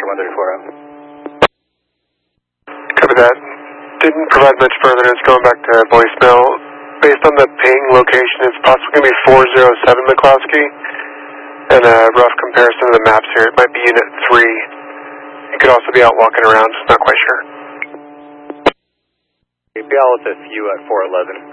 Oscar 134 out. Copy that. Didn't provide much further, it's going back to voicemail. Based on the ping location, it's possibly going to be 407 McCloskey. And a rough comparison of the maps here, it might be Unit 3. It could also be out walking around, not quite sure. Be out with a few at 411.